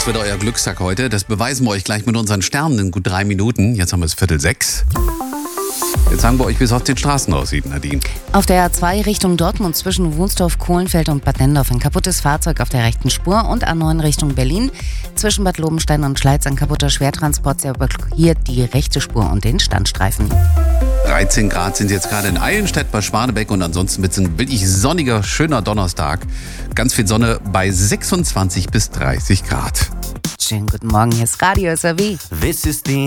Das wird euer Glückstag heute. Das beweisen wir euch gleich mit unseren Sternen in gut 3 Minuten. Jetzt haben wir es 5:45. Jetzt sagen wir euch, wie es auf den Straßen aussieht, Nadine. Auf der A2 Richtung Dortmund zwischen Wunsdorf, Kohlenfeld und Bad Nendorf ein kaputtes Fahrzeug auf der rechten Spur und A9 Richtung Berlin. Zwischen Bad Lobenstein und Schleiz ein kaputter Schwertransport, der blockiert die rechte Spur und den Standstreifen. 13 Grad sind jetzt gerade in Eilenstedt bei Schwanebeck und ansonsten wird es ein wirklich sonniger, schöner Donnerstag. Ganz viel Sonne bei 26 bis 30 Grad. Schönen guten Morgen, hier ist Radio SAW. This is the